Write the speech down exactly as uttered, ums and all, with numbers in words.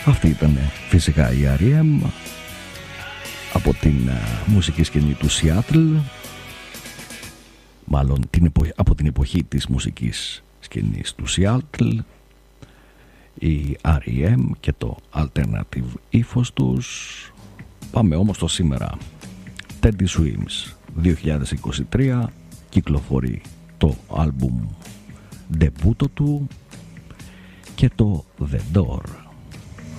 Αυτή ήταν φυσικά η αρ ι εμ από την uh, μουσική σκηνή του Σιάτλ, μάλλον την εποχή, από την εποχή της μουσικής σκηνής του Σιάτλ, η αρ ι εμ και το alternative ύφος τους. Πάμε όμως το σήμερα. Teddy Swims δύο χιλιάδες είκοσι τρία κυκλοφορεί το άλμπουμ ντεμπούτο του και το The Door.